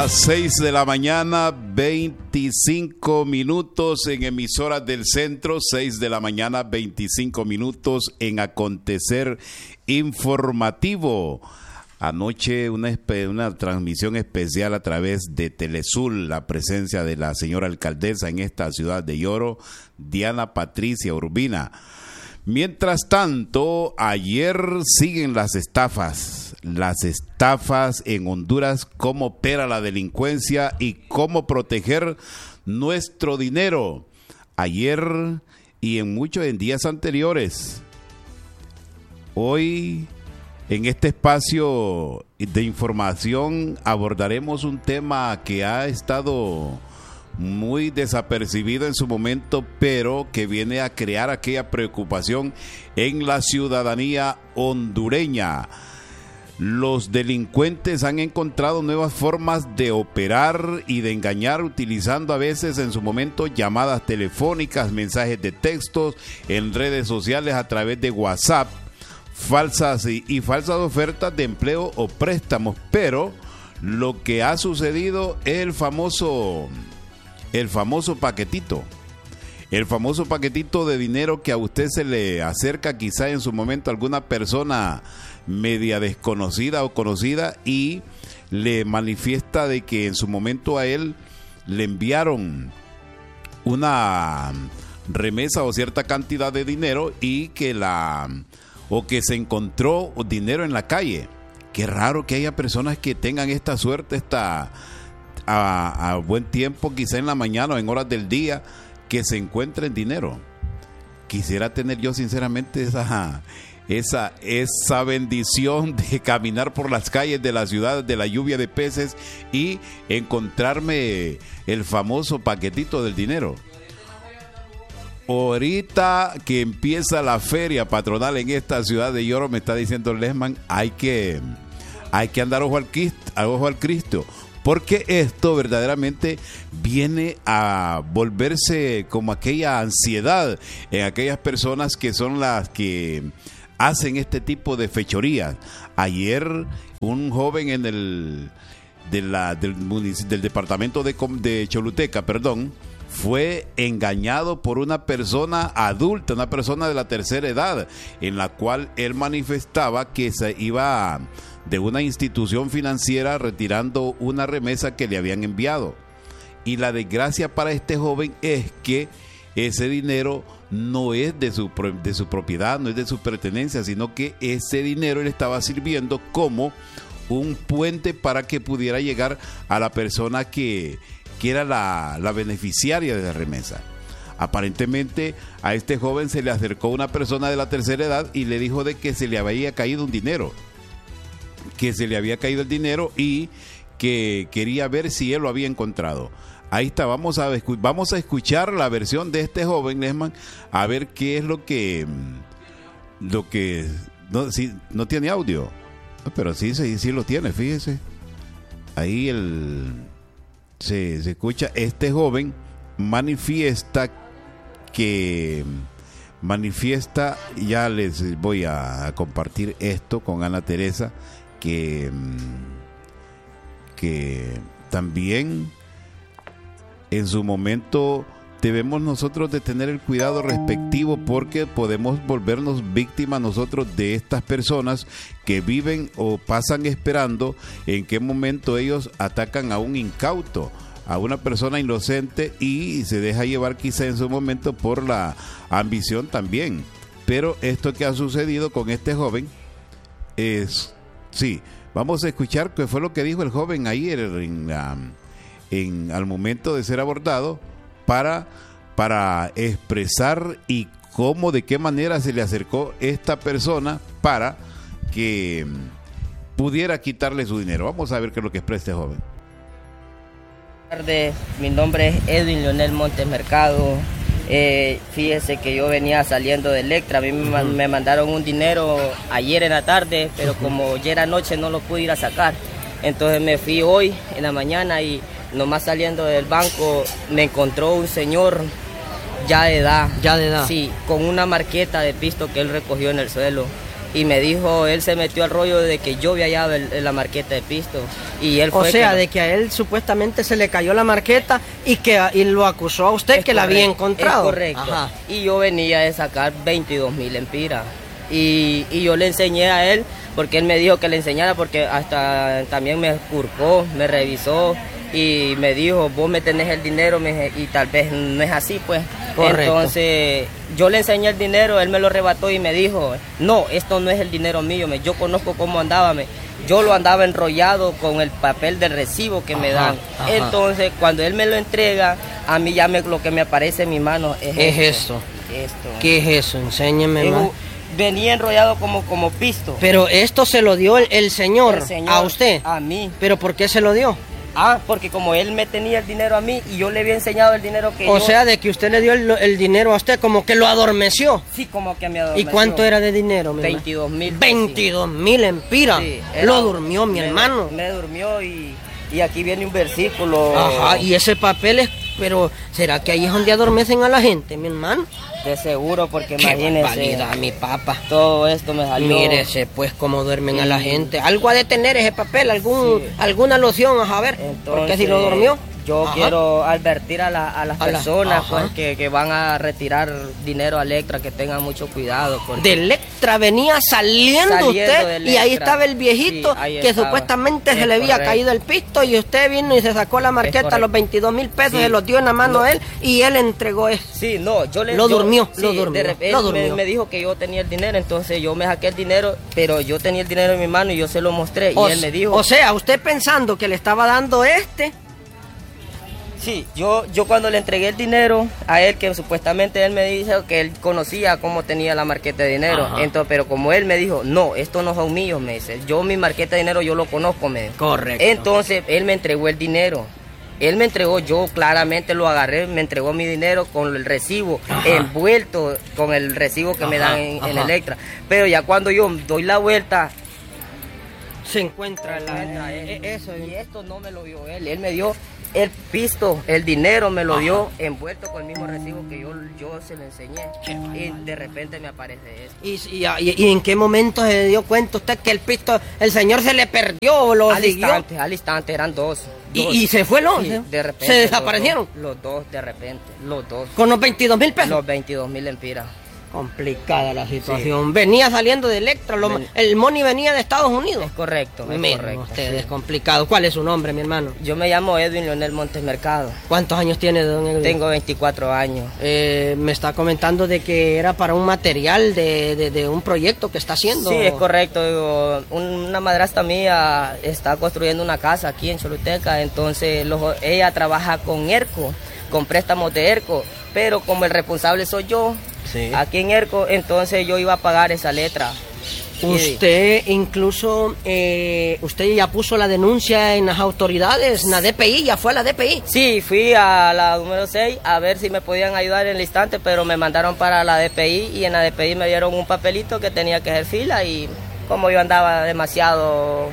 Las 6 de la mañana, 25 minutos en emisoras del centro, 6 de la mañana, 25 minutos en acontecer informativo. Anoche una transmisión especial a través de Telesul, la presencia de la señora alcaldesa en esta ciudad de Yoro, Diana Patricia Urbina. Mientras tanto, ayer siguen las estafas en Honduras, cómo opera la delincuencia y cómo proteger nuestro dinero. Ayer y en días anteriores. Hoy, en este espacio de información, abordaremos un tema que ha estado muy desapercibido en su momento, pero que viene a crear aquella preocupación en la ciudadanía hondureña. Los delincuentes han encontrado nuevas formas de operar y de engañar, utilizando a veces en su momento llamadas telefónicas, mensajes de textos, en redes sociales a través de WhatsApp, falsas ofertas de empleo o préstamos. Pero lo que ha sucedido es el famoso paquetito. El famoso paquetito de dinero que a usted se le acerca quizá en su momento alguna persona media desconocida o conocida y le manifiesta de que en su momento a él le enviaron una remesa o cierta cantidad de dinero y que se encontró dinero en la calle. Qué raro que haya personas que tengan esta suerte, a buen tiempo, quizá en la mañana o en horas del día, que se encuentren dinero. Quisiera tener yo sinceramente esa bendición de caminar por las calles de la ciudad de la lluvia de peces y encontrarme el famoso paquetito del dinero. Ahorita que empieza la feria patronal en esta ciudad de Yoro, me está diciendo Lesman, hay que andar ojo al Cristo. Porque esto verdaderamente viene a volverse como aquella ansiedad en aquellas personas que son las que hacen este tipo de fechorías. Ayer un joven del departamento de Choluteca, fue engañado por una persona adulta, una persona de la tercera edad, en la cual él manifestaba que se iba de una institución financiera retirando una remesa que le habían enviado. Y la desgracia para este joven es que ese dinero no es de su propiedad, no es de su pertenencia, sino que ese dinero le estaba sirviendo como un puente para que pudiera llegar a la persona que era la beneficiaria de la remesa. Aparentemente a este joven se le acercó una persona de la tercera edad y le dijo de que se le había caído un dinero, y que quería ver si él lo había encontrado. Ahí está, vamos a escuchar la versión de este joven, Lesman, a ver qué es lo que no tiene audio, pero sí lo tiene, fíjese. Ahí se escucha. Este joven manifiesta, ya les voy a compartir esto con Ana Teresa, que también en su momento debemos nosotros de tener el cuidado respectivo, porque podemos volvernos víctimas nosotros de estas personas que viven o pasan esperando en qué momento ellos atacan a un incauto, a una persona inocente, y se deja llevar quizá en su momento por la ambición también. Pero esto que ha sucedido con este joven vamos a escuchar qué fue lo que dijo el joven ayer al momento de ser abordado para expresar y de qué manera se le acercó esta persona para que pudiera quitarle su dinero. Vamos a ver qué es lo que expresa este joven. Buenas tardes, mi nombre es Edwin Leonel Montes Mercado. Fíjese que yo venía saliendo de Electra, a mí me mandaron un dinero ayer en la tarde, pero como ya era noche no lo pude ir a sacar. Entonces me fui hoy en la mañana y nomás saliendo del banco me encontró un señor ya de edad. ¿Ya de edad? Sí, con una marqueta de pisto que él recogió en el suelo. y me dijo, él se metió al rollo de que yo había hallado la marqueta de pisto. Y él fue de que a él supuestamente se le cayó la marqueta y lo acusó a usted que la había encontrado. Es correcto. Ajá. Y yo venía de sacar 22,000 lempiras. Y yo le enseñé a él, porque él me dijo que le enseñara, porque hasta también me escurcó, me revisó y me dijo, vos me tenés el dinero, y tal vez no es así, pues. Correcto. Entonces yo le enseñé el dinero, él me lo arrebató y me dijo, no, esto no es el dinero mío, yo conozco cómo andaba, yo lo andaba enrollado con el papel del recibo que me dan. Ajá. Entonces cuando él me lo entrega, a mí ya lo que me aparece en mi mano es esto. ¿Qué es eso? Enséñeme más. Venía enrollado como pisto. Pero esto se lo dio el señor a usted. A mí. ¿Pero por qué se lo dio? Porque como él me tenía el dinero a mí y yo le había enseñado el dinero que O sea, de que usted le dio el dinero a usted, como que lo adormeció. Sí, como que me adormeció. ¿Y cuánto era de dinero? 22,000. 22,000 lempiras. Sí, lo durmió mi hermano. Me durmió y aquí viene un versículo. Ajá, y ese papel es... Pero, ¿será que ahí es donde adormecen a la gente, mi hermano? De seguro, porque imagínese. Mi papá. Todo esto me salió. Mírese, pues, cómo duermen a la gente. Algo ha de tener ese papel, alguna loción, a ver. Entonces, porque si lo durmió. Yo quiero advertir a las personas pues, que van a retirar dinero a Electra, que tengan mucho cuidado. De Electra venía saliendo usted y ahí estaba el viejito que supuestamente se le había caído el pisto y usted vino y se sacó la marqueta, los 22,000 pesos, se los dio en la mano a él y él entregó eso. Sí, no, Lo durmió. De repente me dijo que yo tenía el dinero, entonces yo me saqué el dinero, pero yo tenía el dinero en mi mano y yo se lo mostré y él me dijo... O sea, usted pensando que le estaba dando Sí, yo cuando le entregué el dinero a él, que supuestamente él me dijo que él conocía cómo tenía la marqueta de dinero, entonces, pero como él me dijo, no, esto no son míos, me dice, yo mi marqueta de dinero yo lo conozco, me dijo. Correcto. Entonces él me entregó el dinero. Él me entregó, yo claramente lo agarré, me entregó mi dinero con el recibo, envuelto con el recibo que me dan en Electra. Pero ya cuando yo doy la vuelta, se encuentra eso. Y esto no me lo dio él me dio el pisto, el dinero me lo dio envuelto con el mismo recibo que yo se lo enseñé. Y de repente me aparece esto. ¿Y en qué momento se dio cuenta usted que el pisto, el señor se le perdió o lo siguió? Al instante, eran dos. ¿Y se fue de repente. ¿Se desaparecieron? Los dos, de repente, los dos. ¿Con los 22,000 pesos? Los 22,000 lempiras. Complicada la situación. Sí. Venía saliendo de Electra, el money venía de Estados Unidos. Es correcto, correcto. Ustedes, complicado. ¿Cuál es su nombre, mi hermano? Yo me llamo Edwin Leonel Montes Mercado. ¿Cuántos años tiene, don Edwin? Tengo 24 años. Me está comentando de que era para un material de un proyecto que está haciendo. Sí, es correcto. Una madrastra mía está construyendo una casa aquí en Choluteca, entonces ella trabaja con ERCO, con préstamos de ERCO, pero como el responsable soy yo, aquí en ERCO, entonces yo iba a pagar esa letra. Usted incluso, usted ya puso la denuncia en las autoridades, en la DPI, ya fue a la DPI. Sí, fui a la número 6 a ver si me podían ayudar en el instante, pero me mandaron para la DPI y en la DPI me dieron un papelito que tenía que hacer fila y como yo andaba demasiado,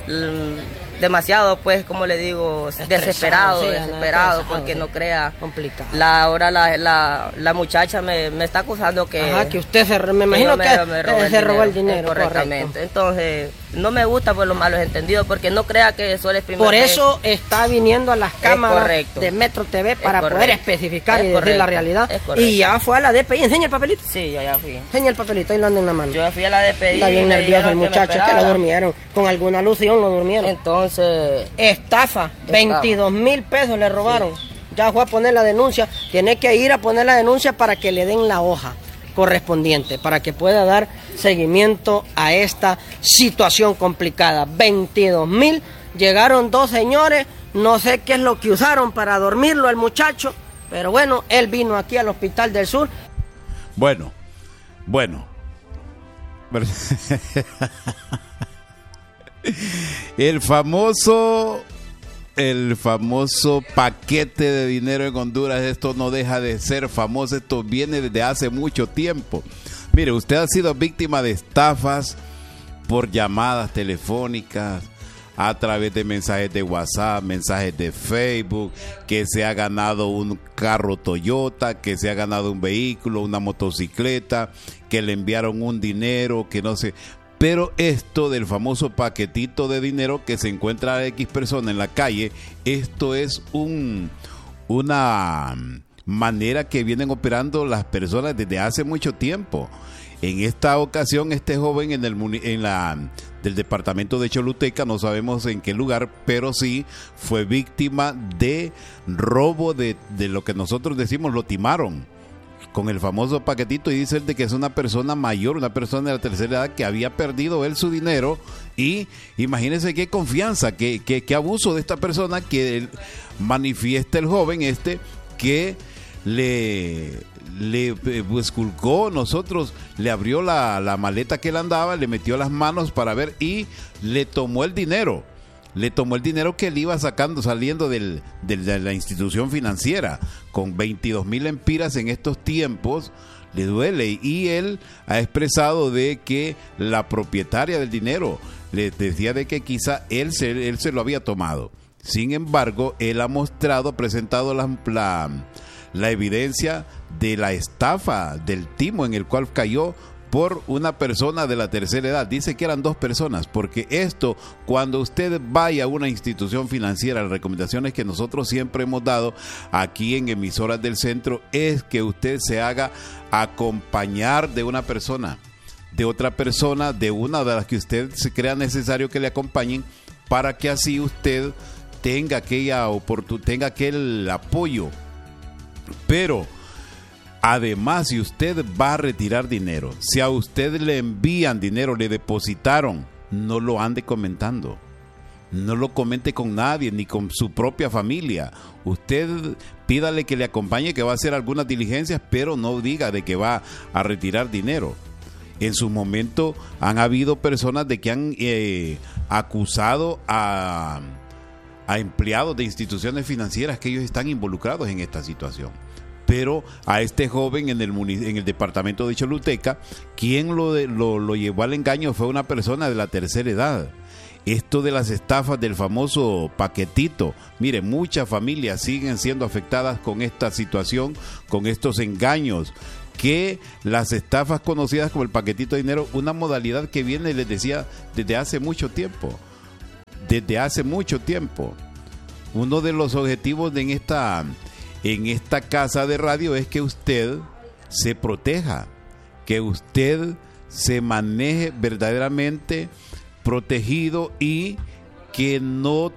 pues, como le digo, desesperado, porque no crea. Complicado. Ahora la muchacha me está acusando que... que usted me imagino que se robó el dinero. Correctamente. Correcto. Entonces, no me gusta por los malos entendidos, porque no crea que eso es primero. Por eso está viniendo a las cámaras de Metro TV para poder especificar y decir la realidad. Y ya fue a la DPI. ¿Enseña el papelito? Sí, ya fui. Enseña el papelito, ahí lo ando en la mano. Yo fui a la DPI. Está bien nervioso el muchacho, es que lo durmieron. Con alguna alusión lo durmieron. Entonces... Estafa, 22,000 pesos le robaron. Sí. Ya fue a poner la denuncia. Tiene que ir a poner la denuncia para que le den la hoja correspondiente, para que pueda dar seguimiento a esta situación complicada. 22,000, llegaron dos señores, no sé qué es lo que usaron para dormirlo al muchacho, pero bueno, él vino aquí al Hospital del Sur. Bueno. El famoso paquete de dinero en Honduras, esto no deja de ser famoso, esto viene desde hace mucho tiempo. Mire, usted ha sido víctima de estafas por llamadas telefónicas, a través de mensajes de WhatsApp, mensajes de Facebook, que se ha ganado un carro Toyota, que se ha ganado un vehículo, una motocicleta, que le enviaron un dinero, que no sé. Pero esto del famoso paquetito de dinero que se encuentra a X persona en la calle, esto es una manera que vienen operando las personas desde hace mucho tiempo. En esta ocasión, este joven del departamento de Choluteca, no sabemos en qué lugar, pero sí fue víctima de robo de lo que nosotros decimos, lo timaron con el famoso paquetito, y dice de que es una persona mayor, una persona de la tercera edad que había perdido él su dinero. Y imagínense qué confianza, qué abuso de esta persona, que manifiesta el joven que le esculcó, le abrió la maleta que él andaba, le metió las manos para ver y le tomó el dinero. Le tomó el dinero que él iba saliendo de la institución financiera, con 22,000 empiras en estos tiempos. Le duele, y él ha expresado de que la propietaria del dinero le decía de que quizá él se lo había tomado. Sin embargo, él ha presentado la evidencia de la estafa, del timo en el cual cayó por una persona de la tercera edad. Dice que eran 2 personas, porque esto, cuando usted vaya a una institución financiera, las recomendaciones que nosotros siempre hemos dado aquí en Emisoras del Centro es que usted se haga acompañar de una persona, de otra persona, de una de las que usted se crea necesario que le acompañen, para que así usted tenga tenga aquel apoyo. Pero además, si usted va a retirar dinero, si a usted le envían dinero, le depositaron, no lo ande comentando. No lo comente con nadie, ni con su propia familia. Usted pídale que le acompañe, que va a hacer algunas diligencias, pero no diga de que va a retirar dinero. En su momento han habido personas de que han acusado a empleados de instituciones financieras que ellos están involucrados en esta situación. Pero a este joven en el departamento de Choluteca, quien lo llevó al engaño fue una persona de la tercera edad. Esto de las estafas del famoso paquetito, mire, muchas familias siguen siendo afectadas con esta situación, con estos engaños, que las estafas conocidas como el paquetito de dinero, una modalidad que viene, les decía, desde hace mucho tiempo. Uno de los objetivos en esta casa de radio es que usted se proteja, que usted se maneje verdaderamente protegido y que no